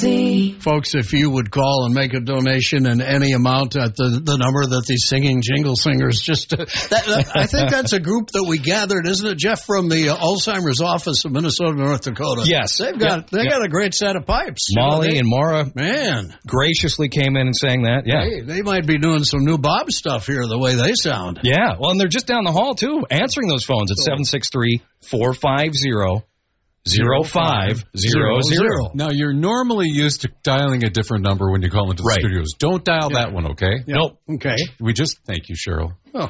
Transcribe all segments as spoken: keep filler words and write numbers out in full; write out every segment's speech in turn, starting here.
Z. Folks, if you would call and make a donation in any amount at the, the number that these singing jingle singers just, uh, that, I think that's a group that we gathered, isn't it, Jeff, from the uh, Alzheimer's office of Minnesota, North Dakota? Yes. They've got, yep. they yep. got a great set of pipes. Molly you know, they, and Maura man, graciously came in and sang that. Yeah. Hey, they might be doing some new Bob stuff here, the way they sound. Yeah. Well, and they're just down the hall, too, answering those phones at seven six three, four five zero, zero five zero zero. Now, you're normally used to dialing a different number when you call into the Right. studios. Don't dial Yeah. that one, okay? Yeah. Nope. Okay. We just thank you, Cheryl. Oh.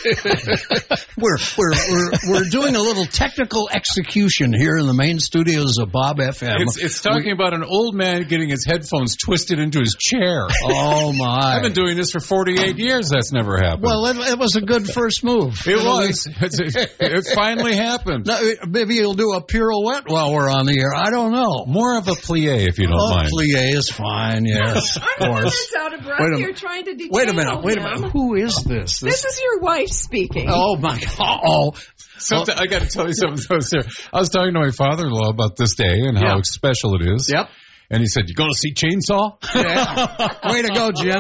we're, we're, we're, we're doing a little technical execution here in the main studios of Bob F M. It's, it's talking we, about an old man getting his headphones twisted into his chair. Oh, my. I've been doing this for forty-eight years. That's never happened. Well, it, it was a good first move. It was. It, it finally happened. Now, maybe you'll do a pirouette while we're on the air. I don't know. More of a plie, if you don't oh, mind. Plie is fine, yes, of course. I'm out of breath. Wait a, You're trying to detail wait a minute. Wait a him. minute. Who is this? This is your wife speaking. Oh, my God. Oh. Something, I got to tell you something. I was talking to my father-in-law about this day and how yeah. special it is. Yep. And he said, "You going to see Chainsaw?" Yeah. Way to go, Jim.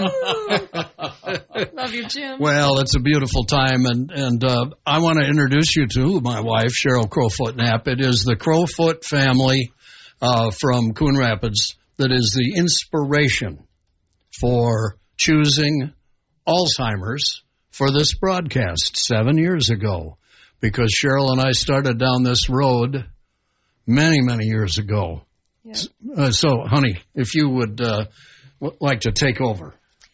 Love you, Jim. Well, it's a beautiful time, and, and uh, I want to introduce you to my wife, Cheryl Crowfoot Knapp. It is the Crowfoot family uh, from Coon Rapids that is the inspiration for choosing Alzheimer's for this broadcast seven years ago, because Cheryl and I started down this road many, many years ago. Yeah. Uh, so, honey, if you would uh, w- like to take over.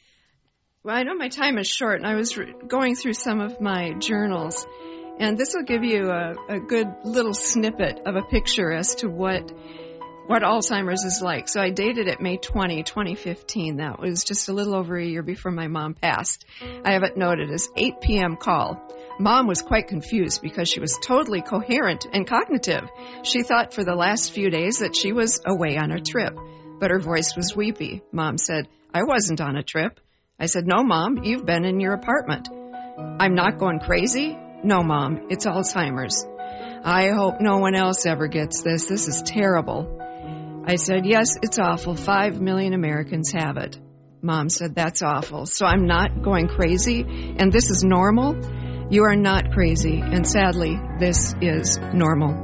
Well, I know my time is short, and I was re- going through some of my journals, and this will give you a, a good little snippet of a picture as to what what Alzheimer's is like. So I dated it May twentieth, twenty fifteen. That was just a little over a year before my mom passed. I have it noted as eight p.m. call. Mom was quite confused because she was totally coherent and cognitive. She thought for the last few days that she was away on a trip, but her voice was weepy. Mom said, "I wasn't on a trip." I said, "No, Mom, you've been in your apartment." "I'm not going crazy?" "No, Mom, it's Alzheimer's." "I hope no one else ever gets this. This is terrible." I said, "Yes, it's awful. Five million Americans have it." Mom said, "That's awful. So I'm not going crazy, and this is normal?" "You are not crazy, and sadly, this is normal."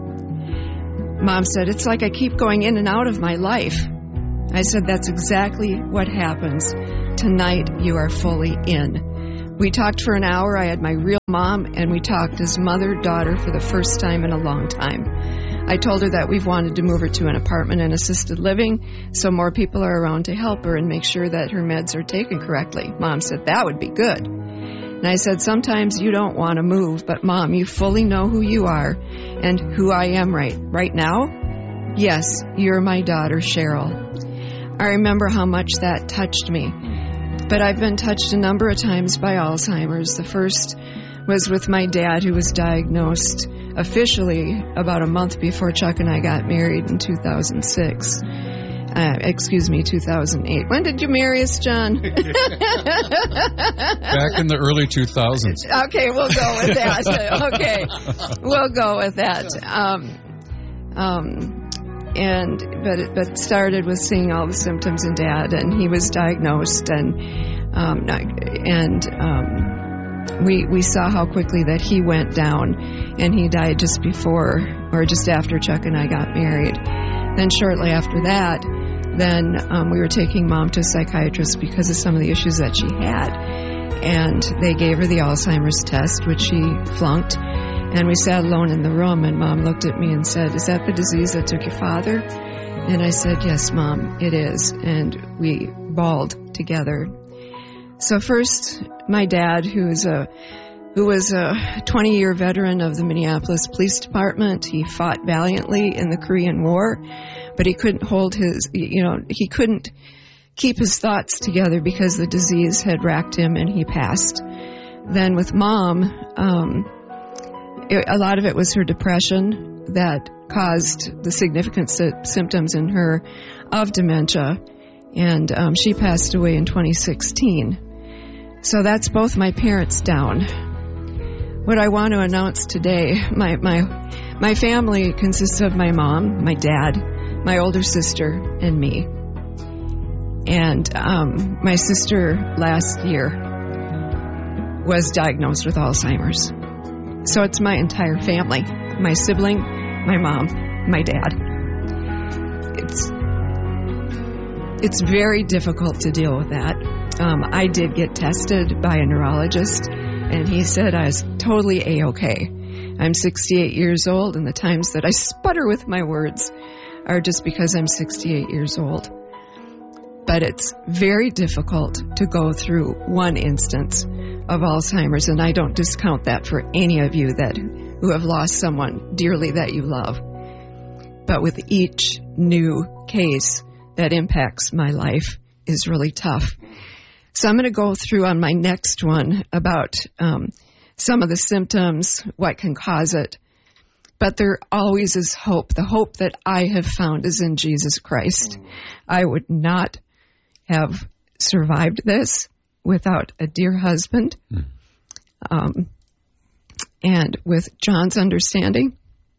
Mom said, "It's like I keep going in and out of my life." I said, "That's exactly what happens. Tonight, you are fully in." We talked for an hour. I had my real mom, and we talked as mother-daughter for the first time in a long time. I told her that we've wanted to move her to an apartment and assisted living so more people are around to help her and make sure that her meds are taken correctly. Mom said, "That would be good." And I said, "Sometimes you don't want to move, but Mom, you fully know who you are and who I am right, right now? Yes, you're my daughter, Cheryl." I remember how much that touched me. But I've been touched a number of times by Alzheimer's. The first was with my dad, who was diagnosed officially about a month before Chuck and I got married in two thousand six. Uh, excuse me, two thousand eight. When did you marry us, John? Back in the early two thousands. Okay, we'll go with that. Okay, we'll go with that. Um, um, and but it, but it started with seeing all the symptoms in Dad, and he was diagnosed, and um, and um, we we saw how quickly that he went down, and he died just before or just after Chuck and I got married. Then shortly after that, then um, we were taking Mom to a psychiatrist because of some of the issues that she had. And they gave her the Alzheimer's test, which she flunked. And we sat alone in the room, and Mom looked at me and said, "Is that the disease that took your father?" And I said, "Yes, Mom, it is." And we bawled together. So first, my dad, who is a who was a twenty-year veteran of the Minneapolis Police Department. He fought valiantly in the Korean War, but he couldn't hold his, you know, he couldn't keep his thoughts together because the disease had racked him, and he passed. Then with Mom, um, it, a lot of it was her depression that caused the significant sy- symptoms in her of dementia, and um, she passed away in twenty sixteen. So that's both my parents down. What I want to announce today, my my my family consists of my mom, my dad, my older sister, and me. And um, my sister last year was diagnosed with Alzheimer's. So it's my entire family, my sibling, my mom, my dad. It's it's very difficult to deal with that. Um, I did get tested by a neurologist, and he said I was totally A-okay. I'm sixty-eight years old, and the times that I sputter with my words are just because I'm sixty-eight years old. But it's very difficult to go through one instance of Alzheimer's, and I don't discount that for any of you that who have lost someone dearly that you love. But with each new case that impacts my life is really tough. So I'm going to go through on my next one about um, some of the symptoms, what can cause it. But there always is hope. The hope that I have found is in Jesus Christ. I would not have survived this without a dear husband, um, and with John's understanding.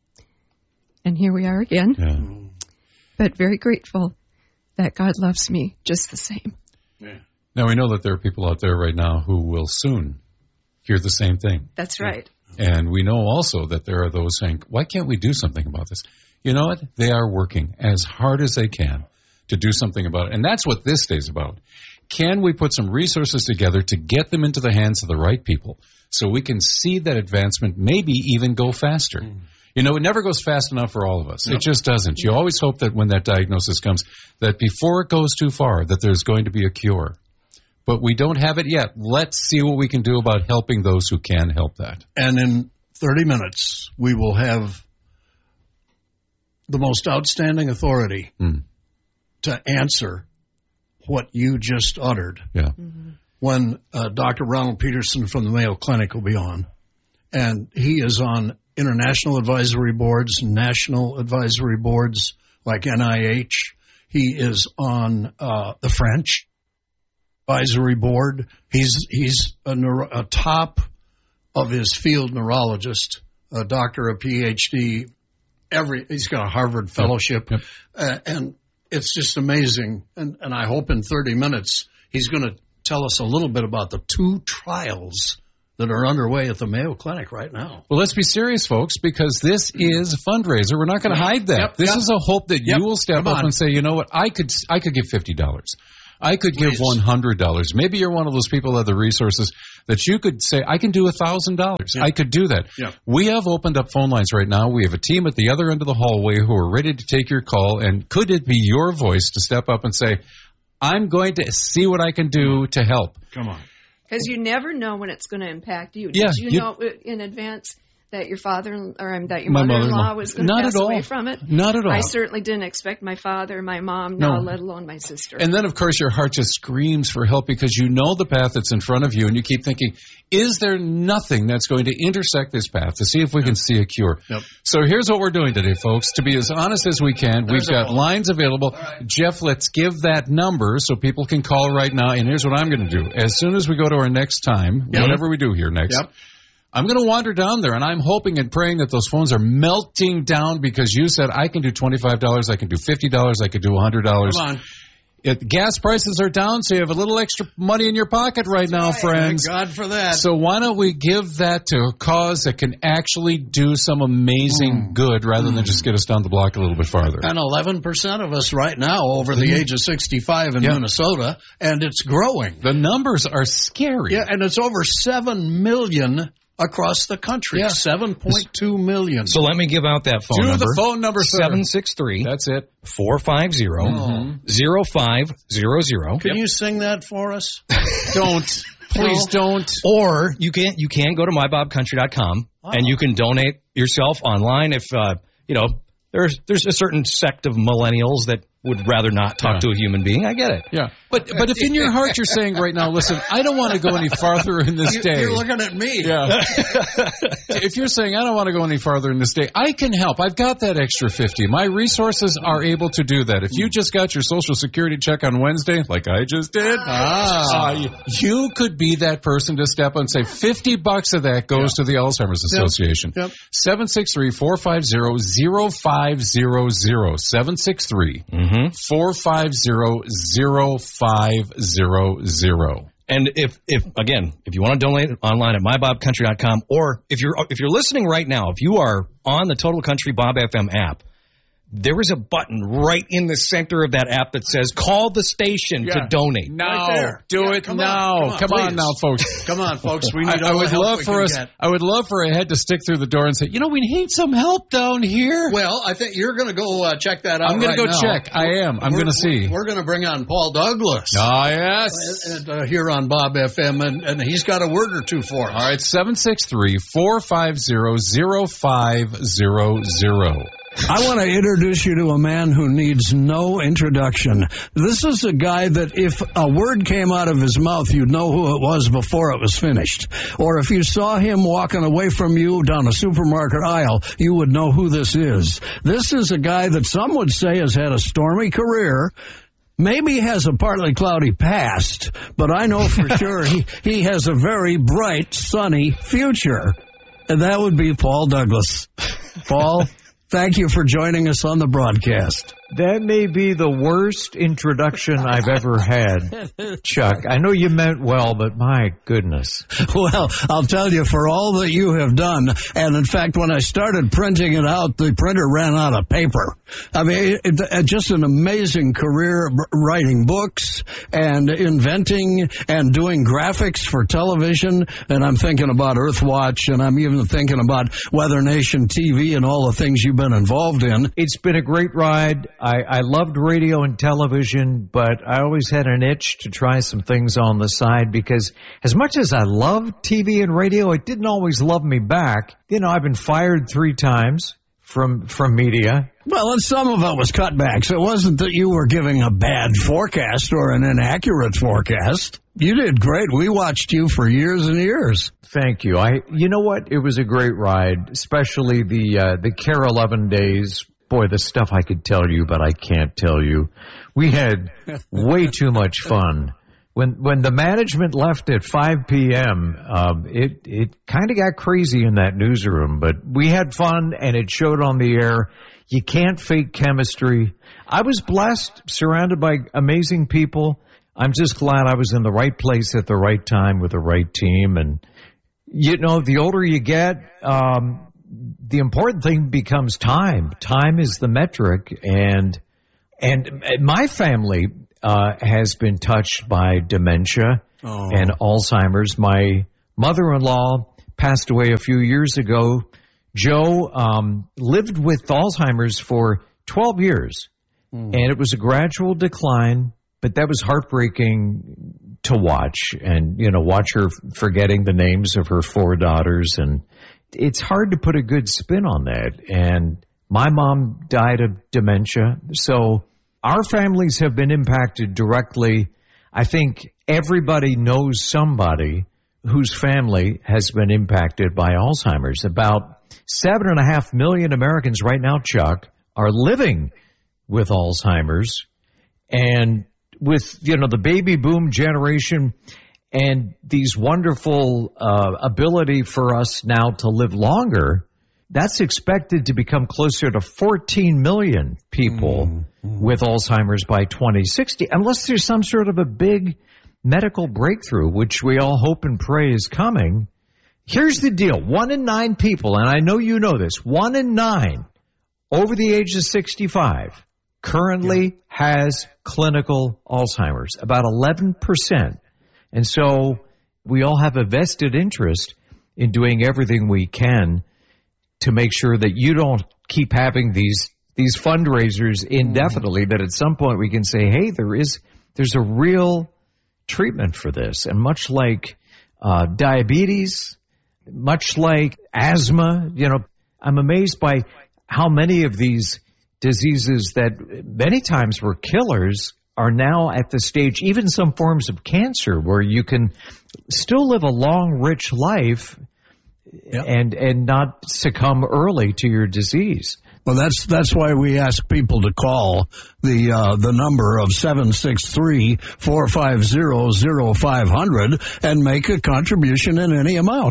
And here we are again. Yeah. But very grateful that God loves me just the same. Yeah. Now, we know that there are people out there right now who will soon hear the same thing. That's right. And we know also that there are those saying, why can't we do something about this? You know what? They are working as hard as they can to do something about it. And that's what this day is about. Can we put some resources together to get them into the hands of the right people so we can see that advancement maybe even go faster? Mm. You know, it never goes fast enough for all of us. Nope. It just doesn't. You always hope that when that diagnosis comes, that before it goes too far, that there's going to be a cure. But we don't have it yet. Let's see what we can do about helping those who can help that. And in thirty minutes, we will have the most outstanding authority mm. to answer what you just uttered. Yeah. Mm-hmm. When uh, Doctor Ronald Peterson from the Mayo Clinic will be on. And he is on international advisory boards, national advisory boards like N I H. He is on uh, the French advisory board. He's he's a, neuro, a top of his field neurologist, a doctor, a P H D. Every he's got a Harvard fellowship, yep. Yep. Uh, and it's just amazing. And and I hope in thirty minutes he's going to tell us a little bit about the two trials that are underway at the Mayo Clinic right now. Well, let's be serious, folks, because this is a fundraiser. We're not going to hide that. Yep, this yep. is a hope that yep. you will step Come up on. and say, you know what, I could I could give fifty dollars. I could Please. give one hundred dollars. Maybe you're one of those people that have the resources that you could say, I can do one thousand dollars. Yeah. I could do that. Yeah. We have opened up phone lines right now. We have a team at the other end of the hallway who are ready to take your call. And could it be your voice to step up and say, I'm going to see what I can do to help? Come on. Because you never know when it's going to impact you. Did Yeah, you, you know in advance that your father or um, that your My mother-in-law mother-in-law. was going to Not pass at all. away from it? Not at all. I certainly didn't expect my father, my mom, no, No. let alone my sister. And then, of course, your heart just screams for help because you know the path that's in front of you, and you keep thinking, is there nothing that's going to intersect this path to see if we yep. can see a cure? Yep. So here's what we're doing today, folks. To be as honest as we can, There's we've got phone. lines available. Right. Jeff, let's give that number so people can call right now. And here's what I'm going to do. As soon as we go to our next time, yep. whatever we do here next, yep. I'm going to wander down there, and I'm hoping and praying that those phones are melting down because you said I can do twenty-five dollars, I can do fifty dollars, I can do one hundred dollars. Come on. It, gas prices are down, so you have a little extra money in your pocket right now, right. friends. Thank God for that. So why don't we give that to a cause that can actually do some amazing mm. good rather mm. than just get us down the block a little bit farther. And eleven percent of us right now over the age of sixty-five in yeah. Minnesota, and it's growing. The numbers are scary. Yeah, and it's over seven million across the country. Yeah. seven point two million. So let me give out that phone Do number. the phone number, sir. seven six three That's it. four five zero zero five zero zero. Can you sing that for us? Don't. Please No. don't. Or you can you can go to my bob country dot com oh. and you can donate yourself online if uh, you know there's there's a certain sect of millennials that would rather not talk yeah. to a human being. I get it. Yeah. But but if in your heart you're saying right now, listen, I don't want to go any farther in this you, day. You're looking at me. Yeah. If you're saying I don't want to go any farther in this day, I can help. I've got that extra fifty. My resources are able to do that. If you just got your Social Security check on Wednesday, like I just did, ah. uh, you could be that person to step up and say fifty bucks of that goes yeah. to the Alzheimer's Association. Yep. seven six three, four five zero, zero five zero zero. seven six three, Mm-hmm. four five zero, zero five zero zero. And if, if again, if you want to donate online at my bob country dot com, or if you're if you're listening right now, if you are on the Total Country Bob F M app, there is a button right in the center of that app that says "Call the station yeah. to donate." No, right there. do yeah, it come now. On, come on, come on now, folks. Come on, folks. We need I, all I would the help love we for can us. get. I would love for a head to stick through the door and say, "You know, we need some help down here." Well, I think you're going to go uh, check that out. I'm going right to go now. check. I am. I'm going to see. We're, we're going to bring on Paul Douglas. Ah, yes. And, uh, here on Bob F M, and, and he's got a word or two for us. All right, seven six three, four five zero, zero five zero zero. I want to introduce you to a man who needs no introduction. This is a guy that if a word came out of his mouth, you'd know who it was before it was finished. Or if you saw him walking away from you down a supermarket aisle, you would know who this is. This is a guy that some would say has had a stormy career, maybe has a partly cloudy past, but I know for sure he, he has a very bright, sunny future. And that would be Paul Douglas. Paul, thank you for joining us on the broadcast. That may be the worst introduction I've ever had, Chuck. I know you meant well, but my goodness. Well, I'll tell you, for all that you have done, and in fact, when I started printing it out, the printer ran out of paper. I mean, it, it, just an amazing career writing books and inventing and doing graphics for television. And I'm thinking about Earthwatch, and I'm even thinking about Weather Nation T V and all the things you've been involved in. It's been a great ride. I, I loved radio and television, but I always had an itch to try some things on the side because as much as I loved T V and radio, it didn't always love me back. You know, I've been fired three times from from media. Well, and some of it was cutbacks. It wasn't that you were giving a bad forecast or an inaccurate forecast. You did great. We watched you for years and years. Thank you. I, you know what? It was a great ride, especially the uh, the C A R E eleven days. Boy, the stuff I could tell you, but I can't tell you. We had way too much fun. When when the management left at five p.m., um, it, it kind of got crazy in that newsroom, but we had fun, and it showed on the air. You can't fake chemistry. I was blessed, surrounded by amazing people. I'm just glad I was in the right place at the right time with the right team. And, you know, the older you get, um, the important thing becomes time. Time is the metric, and and my family uh, has been touched by dementia oh. and Alzheimer's. My mother-in-law passed away a few years ago. Joe um, lived with Alzheimer's for twelve years, mm. and it was a gradual decline, but that was heartbreaking to watch, and, you know, watch her forgetting the names of her four daughters, and it's hard to put a good spin on that. And my mom died of dementia. So our families have been impacted directly. I think everybody knows somebody whose family has been impacted by Alzheimer's. About seven and a half million Americans right now, Chuck, are living with Alzheimer's. And with, you know, the baby boom generation and these wonderful uh, ability for us now to live longer, that's expected to become closer to fourteen million people mm-hmm. with Alzheimer's by twenty sixty, unless there's some sort of a big medical breakthrough, which we all hope and pray is coming. Here's the deal. One in nine people, and I know you know this, one in nine over the age of sixty-five currently yeah. has clinical Alzheimer's, about eleven percent. And so we all have a vested interest in doing everything we can to make sure that you don't keep having these these fundraisers indefinitely, that at some point we can say, hey, there is there's a real treatment for this. And much like uh, diabetes, much like asthma, you know, I'm amazed by how many of these diseases that many times were killers are now at the stage, even some forms of cancer, where you can still live a long, rich life yep. and and not succumb early to your disease. Well, that's that's why we ask people to call the uh, the number of seven six three, four five zero, zero five zero zero and make a contribution in any amount.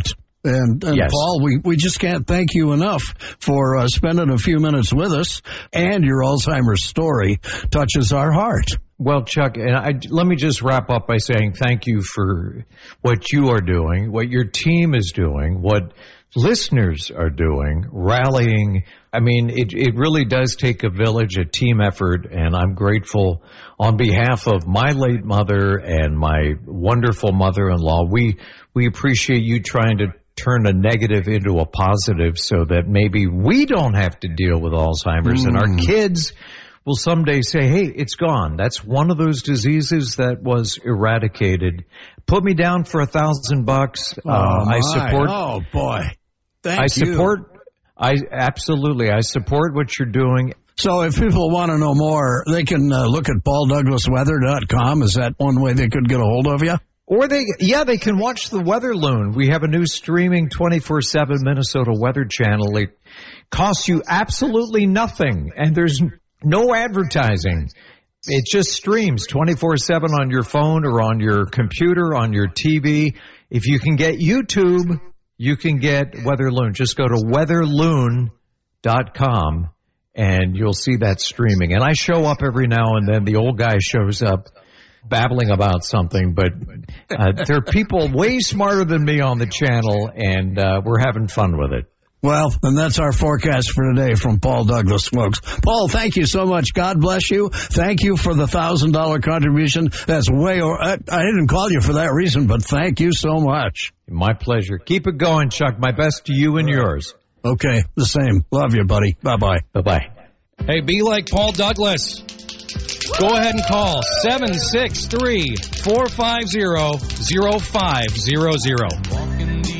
And, and Yes. Paul, we, we just can't thank you enough for uh, spending a few minutes with us, and your Alzheimer's story touches our heart. Well, Chuck, and I, let me just wrap up by saying thank you for what you are doing, what your team is doing, what listeners are doing, rallying. I mean, it, it really does take a village, a team effort, and I'm grateful on behalf of my late mother and my wonderful mother-in-law. We, we appreciate you trying to turn a negative into a positive so that maybe we don't have to deal with Alzheimer's, mm. and our kids will someday say, hey, it's gone. That's one of those diseases that was eradicated. Put me down for a thousand bucks. Oh, uh, my. I support. Oh, boy. Thank I you. support. I absolutely. I support what you're doing. So if people want to know more, they can uh, look at paul douglas weather dot com. Is that one way they could get a hold of you? Or they, yeah, they can watch the Weather Loon. We have a new streaming twenty-four seven Minnesota Weather Channel. It costs you absolutely nothing, and there's no advertising. It just streams twenty-four seven on your phone or on your computer, on your T V. If you can get YouTube, you can get Weather Loon. Just go to weather loon dot com and you'll see that streaming. And I show up every now and then. The old guy shows up babbling about something, but uh, there are people way smarter than me on the channel, and uh, we're having fun with it. Well, and that's our forecast for today from Paul Douglas, folks. Paul, thank you so much. God bless you. Thank you for the one thousand dollars contribution. That's way over. I, I didn't call you for that reason, but thank you so much. My pleasure. Keep it going, Chuck. My best to you and yours. Okay, the same. Love you, buddy. Bye-bye. Bye-bye. Hey, be like Paul Douglas. Go ahead and call seven six three, four five zero, zero five zero zero.